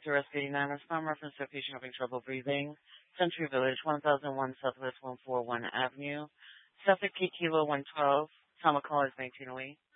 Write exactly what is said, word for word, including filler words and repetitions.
to Rescue eighty-nine. Respond reference to a patient having trouble breathing. Century Village, one thousand one Southwest one forty-one Avenue. Suffolk Key Kilo one twelve. Tama call is nineteen oh eight.